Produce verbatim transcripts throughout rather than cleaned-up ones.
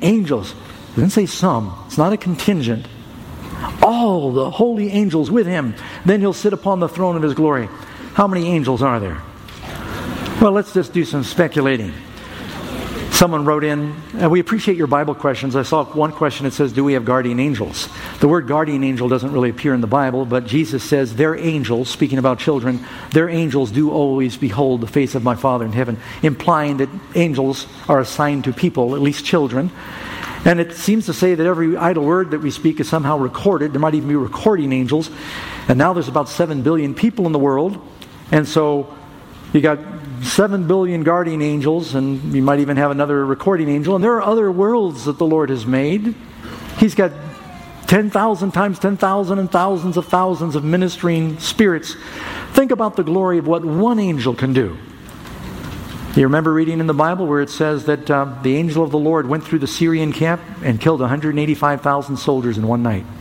angels. It doesn't say some. It's not a contingent. All the holy angels with him. Then he'll sit upon the throne of his glory. How many angels are there? Well, let's just do some speculating. Someone wrote in, and we appreciate your Bible questions. I saw one question that says, do we have guardian angels? The word guardian angel doesn't really appear in the Bible, but Jesus says their angels, speaking about children, their angels do always behold the face of my Father in heaven, implying that angels are assigned to people, at least children. And it seems to say that every idle word that we speak is somehow recorded. There might even be recording angels. And now there's about seven billion people in the world. And so you got seven billion guardian angels, and you might even have another recording angel. And there are other worlds that the Lord has made. He's got ten thousand times ten thousand and thousands of thousands of ministering spirits. Think about the glory of what one angel can do. You remember reading in the Bible where it says that uh, the angel of the Lord went through the Syrian camp and killed one hundred eighty-five thousand soldiers in one night.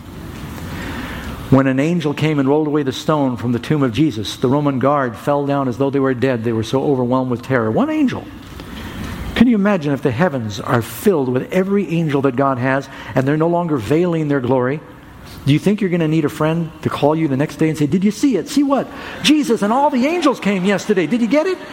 When an angel came and rolled away the stone from the tomb of Jesus, the Roman guard fell down as though they were dead. They were so overwhelmed with terror. One angel. Can you imagine if the heavens are filled with every angel that God has and they're no longer veiling their glory? Do you think you're going to need a friend to call you the next day and say, did you see it? See what? Jesus and all the angels came yesterday. Did you get it?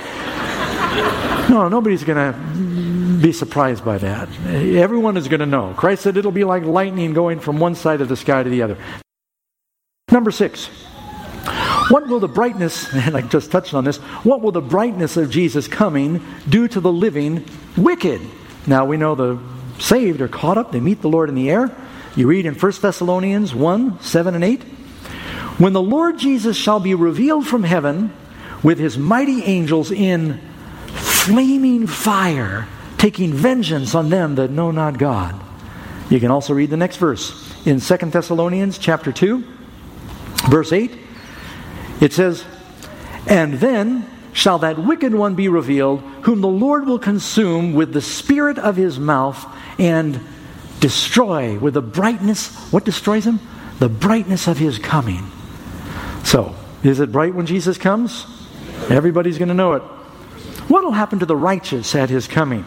No, nobody's going to be surprised by that. Everyone is going to know. Christ said it'll be like lightning going from one side of the sky to the other. Number six. What will the brightness, and I just touched on this, what will the brightness of Jesus coming do to the living wicked? Now we know the saved are caught up. They meet the Lord in the air. You read in First Thessalonians one, seven and eight. When the Lord Jesus shall be revealed from heaven with his mighty angels in flaming fire, taking vengeance on them that know not God. You can also read the next verse. In Second Thessalonians chapter two, verse eight, it says, and then shall that wicked one be revealed, whom the Lord will consume with the spirit of his mouth and destroy with the brightness. What destroys him? The brightness of his coming. So, is it bright when Jesus comes? Everybody's going to know it. What will happen to the righteous at his coming?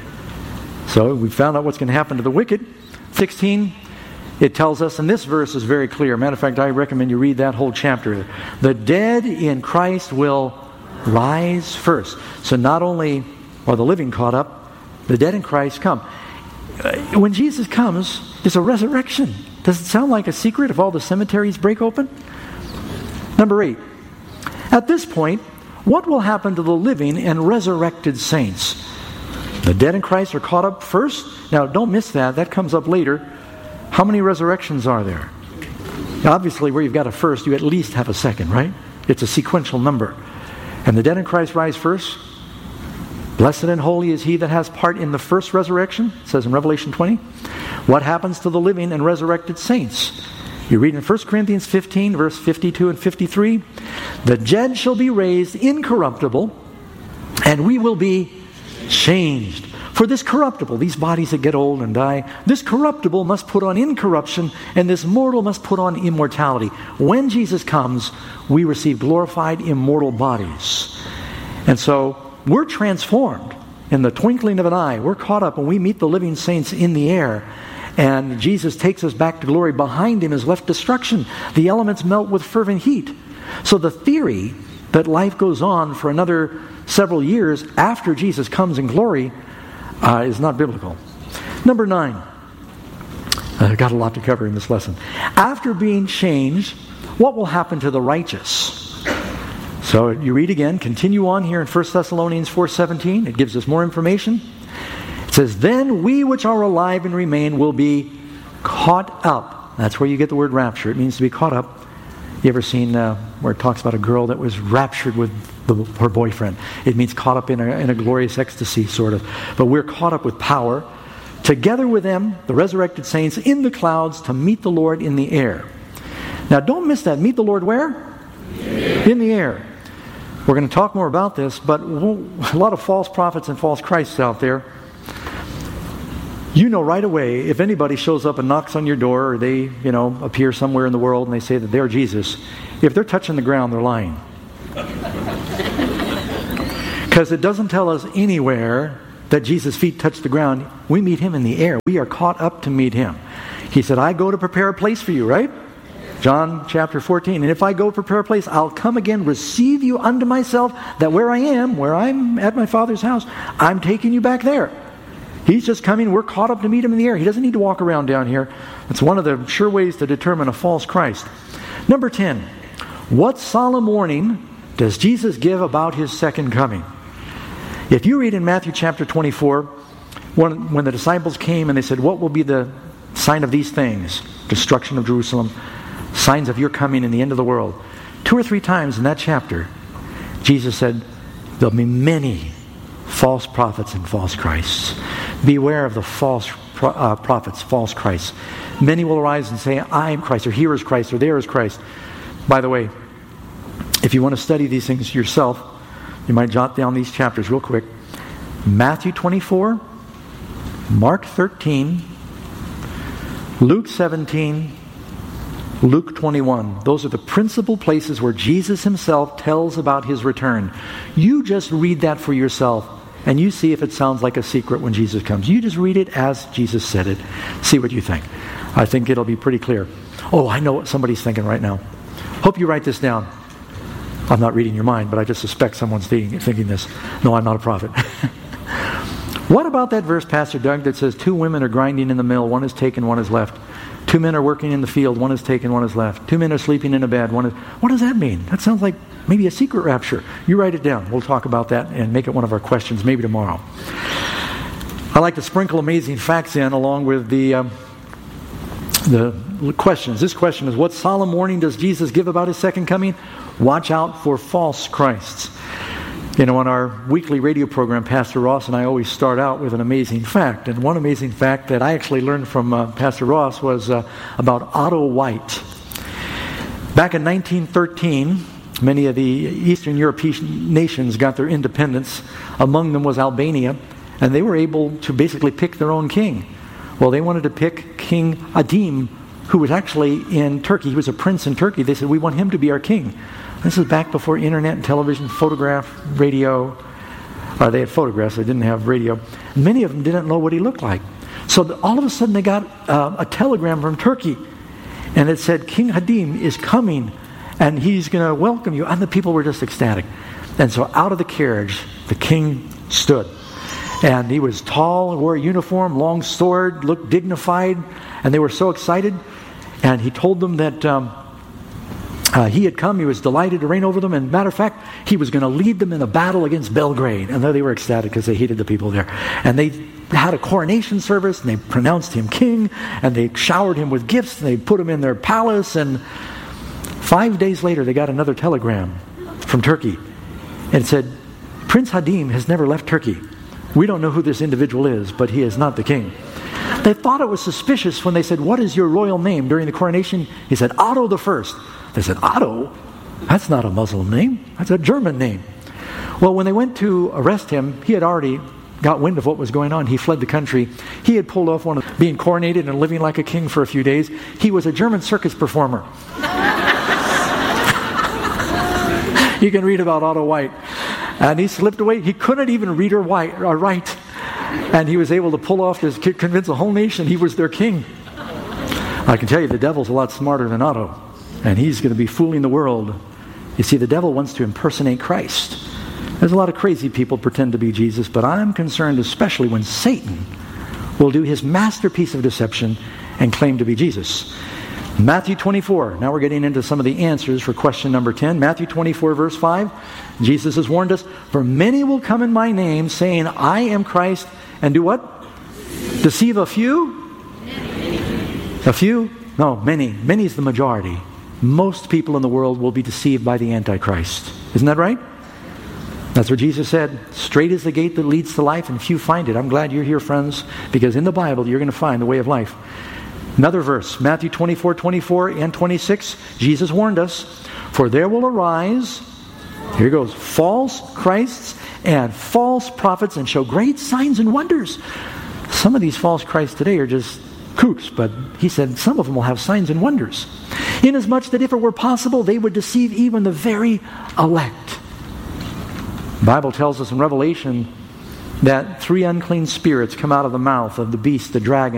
So, we found out what's going to happen to the wicked. sixteen, it tells us, and this verse is very clear. Matter of fact, I recommend you read that whole chapter. The dead in Christ will rise first. So not only are the living caught up, the dead in Christ come. When Jesus comes, there's a resurrection. Does it sound like a secret if all the cemeteries break open? Number eight. At this point, what will happen to the living and resurrected saints? The dead in Christ are caught up first. Now, don't miss that. That comes up later. How many resurrections are there? Obviously, where you've got a first, you at least have a second, right? It's a sequential number. And the dead in Christ rise first. Blessed and holy is he that has part in the first resurrection, it says in Revelation twenty. What happens to the living and resurrected saints? You read in First Corinthians fifteen, verse fifty-two and fifty-three. The dead shall be raised incorruptible, and we will be changed. For this corruptible, these bodies that get old and die, this corruptible must put on incorruption, and this mortal must put on immortality. When Jesus comes, we receive glorified immortal bodies. And so, we're transformed in the twinkling of an eye. We're caught up when we meet the living saints in the air. And Jesus takes us back to glory. Behind him is left destruction. The elements melt with fervent heat. So the theory that life goes on for another several years after Jesus comes in glory uh, is not biblical. Number nine. I've got a lot to cover in this lesson. After being changed, what will happen to the righteous? So you read again, continue on here in First Thessalonians four seventeen. It gives us more information. It says, then we which are alive and remain will be caught up. That's where you get the word rapture. It means to be caught up. You ever seen uh, where it talks about a girl that was raptured with the, her boyfriend? It means caught up in a, in a glorious ecstasy, sort of. But we're caught up with power, together with them, the resurrected saints, in the clouds to meet the Lord in the air. Now don't miss that. Meet the Lord where? Yeah. In the air. We're going to talk more about this, but a lot of false prophets and false Christs out there. You know right away, if anybody shows up and knocks on your door, or they, you know, appear somewhere in the world and they say that they're Jesus, if they're touching the ground, they're lying. Because it doesn't tell us anywhere that Jesus' feet touched the ground, we meet him in the air. We are caught up to meet him. He said, I go to prepare a place for you, right? John chapter fourteen. And if I go prepare a place, I'll come again, receive you unto myself, that where I am, where I'm at my Father's house, I'm taking you back there. He's just coming. We're caught up to meet him in the air. He doesn't need to walk around down here. It's one of the sure ways to determine a false Christ. Number ten. What solemn warning does Jesus give about his second coming? If you read in Matthew chapter twenty-four, when, when the disciples came and they said, what will be the sign of these things? Destruction of Jerusalem, signs of your coming and the end of the world. Two or three times in that chapter, Jesus said, there'll be many false prophets and false Christs. Beware of the false pro- uh, prophets, false Christs. Many will arise and say, I am Christ, or here is Christ, or there is Christ. By the way, if you want to study these things yourself, you might jot down these chapters real quick. Matthew twenty-four, Mark thirteen, Luke seventeen, Luke twenty-one. Those are the principal places where Jesus himself tells about his return. You just read that for yourself, and you see if it sounds like a secret when Jesus comes. You just read it as Jesus said it. See what you think. I think it'll be pretty clear. Oh, I know what somebody's thinking right now. Hope you write this down. I'm not reading your mind, but I just suspect someone's thinking, thinking this. No, I'm not a prophet. What about that verse, Pastor Doug, that says two women are grinding in the mill, one is taken, one is left. Two men are working in the field, one is taken, one is left. Two men are sleeping in a bed, one is... What does that mean? That sounds like maybe a secret rapture. You write it down. We'll talk about that and make it one of our questions maybe tomorrow. I like to sprinkle amazing facts in along with the um, the questions. This question is, what solemn warning does Jesus give about his second coming? Watch out for false Christs. You know, on our weekly radio program, Pastor Ross and I always start out with an amazing fact. And one amazing fact that I actually learned from uh, Pastor Ross was uh, about Otto White. Back in nineteen thirteen, many of the Eastern European nations got their independence. Among them was Albania. And they were able to basically pick their own king. Well, they wanted to pick King Adim, who was actually in Turkey. He was a prince in Turkey. They said, we want him to be our king. This is back before internet and television, photograph, radio. Uh, they had photographs, they didn't have radio. Many of them didn't know what he looked like. So the, all of a sudden they got uh, a telegram from Turkey. And it said, King Hadim is coming and he's going to welcome you. And the people were just ecstatic. And so out of the carriage, the king stood. And he was tall, wore a uniform, long sword, looked dignified. And they were so excited. And he told them that... Um, Uh, he had come, he was delighted to reign over them, and matter of fact, he was going to lead them in a battle against Belgrade. And they were ecstatic because they hated the people there. And they had a coronation service, and they pronounced him king, and they showered him with gifts, and they put him in their palace. And five days later, they got another telegram from Turkey. And it said, Prince Hadim has never left Turkey. We don't know who this individual is, but he is not the king. They thought it was suspicious when they said, what is your royal name during the coronation? He said, Otto the First. They said, Otto? That's not a Muslim name. That's a German name. Well, when they went to arrest him, he had already got wind of what was going on. He fled the country. He had pulled off one of being coronated and living like a king for a few days. He was a German circus performer. You can read about Otto White. And he slipped away. He couldn't even read or write. Or write. And he was able to pull off this, convince the whole nation he was their king. I can tell you, the devil's a lot smarter than Otto. And he's going to be fooling the world. You see, the devil wants to impersonate Christ. There's a lot of crazy people pretend to be Jesus, but I'm concerned especially when Satan will do his masterpiece of deception and claim to be Jesus. Matthew twenty-four. Now we're getting into some of the answers for question number ten. Matthew twenty-four, verse five. Jesus has warned us, for many will come in my name, saying, I am Christ, and do what? Deceive a few? A few? No, many. Many is the majority. Most people in the world will be deceived by the Antichrist. Isn't that right? That's what Jesus said. Straight is the gate that leads to life, and few find it. I'm glad you're here, friends, because in the Bible you're going to find the way of life. Another verse, Matthew twenty-four, twenty-four and twenty-six. Jesus warned us, for there will arise, here goes, false Christs and false prophets, and show great signs and wonders. Some of these false Christs today are just kooks, but he said some of them will have signs and wonders. Inasmuch that if it were possible, they would deceive even the very elect. The Bible tells us in Revelation that three unclean spirits come out of the mouth of the beast, the dragon,